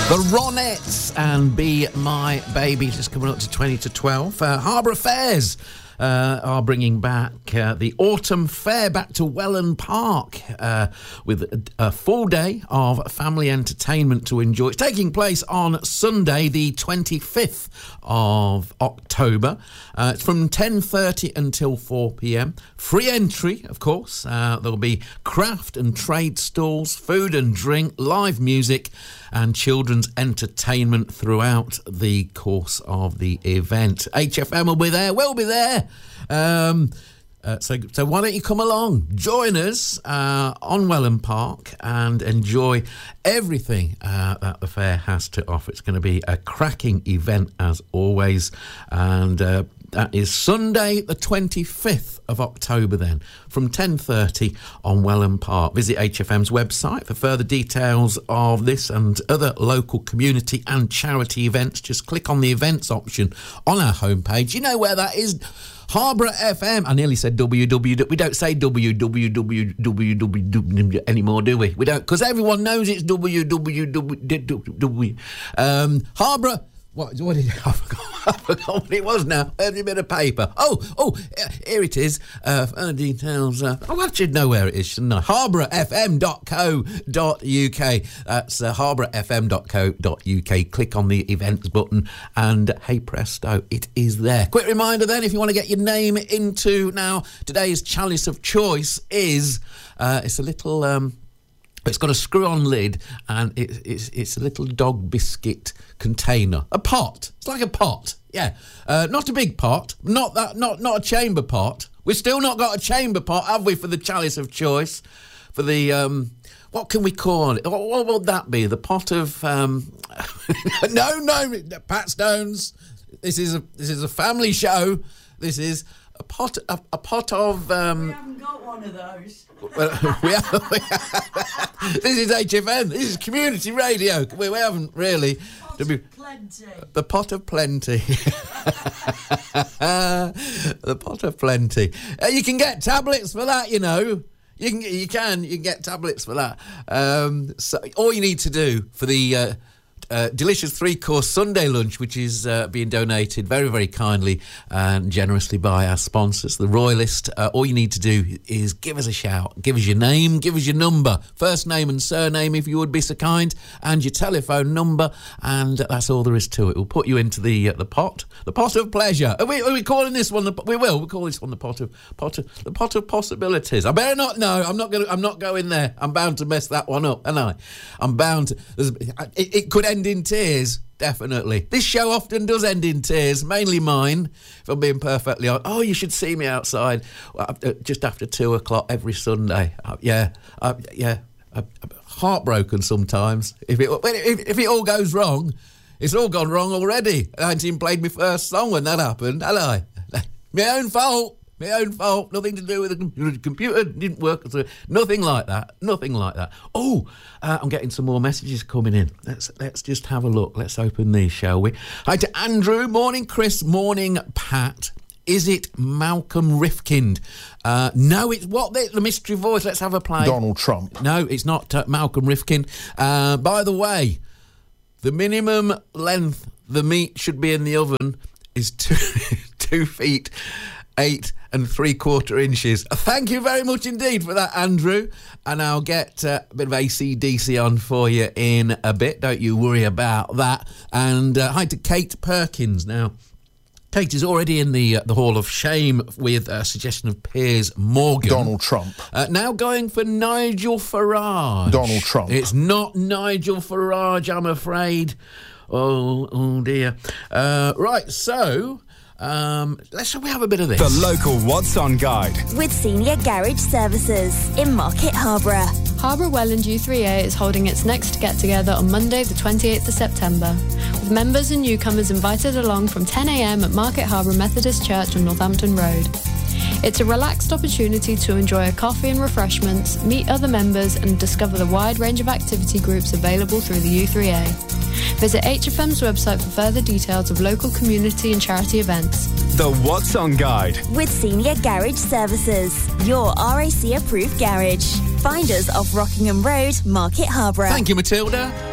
The Ronettes and Be My Baby, just coming up to 20 to 12. Harbour Affairs are bringing back the Autumn Fair back to Welland Park with a full day of family entertainment to enjoy. It's taking place on Sunday, the 25th of October. It's from 10:30 until 4 p.m. Free entry, of course. There'll be craft and trade stalls, food and drink, live music and children's entertainment throughout the course of the event. HFM will be there. We'll be there. So why don't you come along, join us on Welland Park and enjoy everything that the fair has to offer. It's going to be a cracking event as always, and that is Sunday the 25th of October then, from 10:30 on Welland Park. Visit HFM's website for further details of this and other local community and charity events. Just click on the events option on our homepage. You know where that is. Harbour FM. I nearly said www. We don't say www anymore, do we? We don't, because everyone knows it's www. Harbour. What did I forgot what it was now. Every bit of paper. Oh, here it is. Further details. I should know where it is, shouldn't I? harbourfm.co.uk. That's harbourfm.co.uk. Click on the events button and hey presto, it is there. Quick reminder then, if you want to get your name into now, today's chalice of choice is it's a little it's got a screw-on lid and it's a little dog biscuit container. A pot. It's like a pot. Yeah. Not a big pot. Not a chamber pot. We've still not got a chamber pot, have we, for the chalice of choice? For the what can we call it? What would that be? The pot of no, Pat Stones. This is a family show. This is a pot of we haven't got one of those. This is HFM. This is community radio. We haven't really. Plenty. The pot of plenty. The pot of plenty. You can get tablets for that, you know. You can get tablets for that. So all you need to do for the delicious 3-course Sunday lunch, which is being donated very, very kindly and generously by our sponsors, the Royalist. All you need to do is give us a shout, give us your name, give us your number, first name and surname if you would be so kind, and your telephone number, and that's all there is to it. We'll put you into the pot of pleasure. Are we calling this one? We'll call this one the pot of possibilities. I better not. No, I'm not going there. I'm bound to mess that one up, and I'm bound to. It could end in tears, definitely. This show often does end in tears, mainly mine, if I'm being perfectly honest. Oh, you should see me outside just after 2 o'clock every Sunday. Heartbroken sometimes. If it all goes wrong, it's all gone wrong already. I hadn't even played my first song when that happened, had I? My own fault. Nothing to do with the computer. Didn't work. Nothing like that. Oh, I'm getting some more messages coming in. Let's just have a look. Let's open these, shall we? Hi to Andrew. Morning, Chris. Morning, Pat. Is it Malcolm Rifkind? No, it's what? The mystery voice. Let's have a play. Donald Trump. No, it's not Malcolm Rifkind. By the way, the minimum length the meat should be in the oven is 2 feet 8 3/4 inches. Thank you very much indeed for that, Andrew. And I'll get a bit of AC/DC on for you in a bit. Don't you worry about that. And hi to Kate Perkins. Now, Kate is already in the Hall of Shame with a suggestion of Piers Morgan. Donald Trump. Now going for Nigel Farage. Donald Trump. It's not Nigel Farage, I'm afraid. Oh dear. Right, so... shall we have a bit of this? The local What's On guide with Senior Garage Services in Market Harborough. Harbour Welland U3A is holding its next get-together on Monday the 28th of September, with members and newcomers invited along from 10 a.m. at Market Harborough Methodist Church on Northampton Road. It's a relaxed opportunity to enjoy a coffee and refreshments, meet other members and discover the wide range of activity groups available through the U3A. Visit HFM's website for further details of local community and charity events. The What's On guide with Senior Garage Services, your RAC approved garage. Find us off Rockingham Road, Market Harborough. Thank you, Matilda.